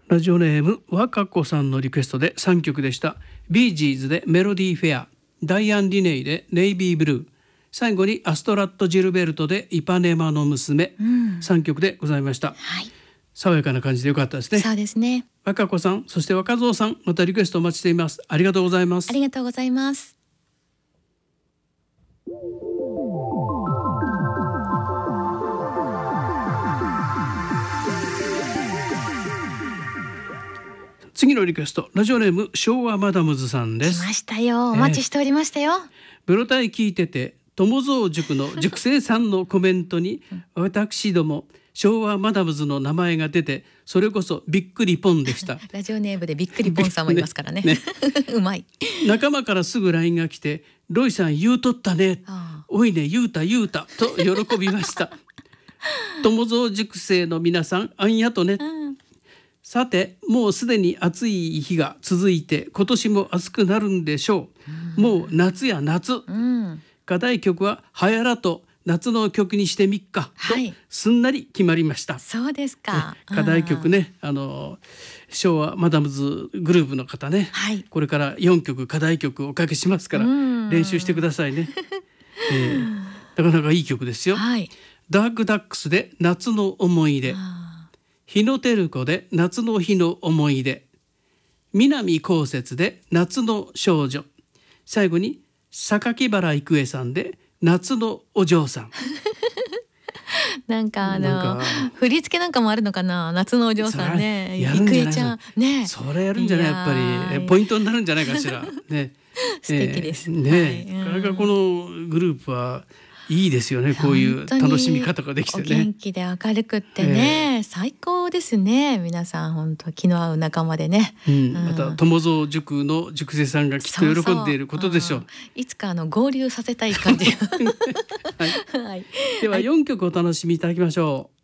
ラジオネーム若子さんのリクエストで3曲でした。ビージーズでメロディーフェア、ダイアン・リネイでネイビーブルー、最後にアストラット・ジルベルトでイパネマの娘、3曲でございました、 はい、 爽やかな感じでよかったですね。 そうですね。 若子さん、そして若造さん、またリクエストお待ちしています。ありがとうございます。 ありがとうございます。 次のリクエスト、ラジオネーム昭和マダムズさんです。 来ましたよ。お待ちしておりましたよ。 ブロタイ聞いてて、友蔵塾の塾生さんのコメントに私ども昭和マダムズの名前が出て、それこそびっくりポンでしたラジオネームでびっくりポンさんもいますからね。うまい。 仲間からすぐ LINE が来て、ロイさん言うとったね、おいね言うたと喜びました友蔵塾生の皆さん、あんやとね、さて、もうすでに暑い日が続いて、今年も暑くなるんでしょう、もう夏や夏、課題曲ははやらと夏の曲にしてみっかと、すんなり決まりました。 そうですか。 課題曲ね、昭和マダムズグループの方ね、これから4曲課題曲をおかけしますから、練習してくださいね、なかなかいい曲ですよ、ダークダックスで夏の思い出、日野照子で夏の日の思い出、南こうせつで夏の少女、最後に榊原郁恵さんで夏のお嬢さんなんか振り付けなんかもあるのかな、夏のお嬢さんね、郁恵ちゃんね、 それやるんじゃない、やっぱりポイントになるんじゃないかしらね素敵ですね。なかなかこのグループはいいですよね。こういう楽しみ方ができてね。 お元気で明るくってね、最高ですね。皆さん本当気の合う仲間でね。 また友蔵塾の塾生さんがきっと喜んでいることでしょう。 いつか合流させたい感じ。 では4曲お楽しみいただきましょう。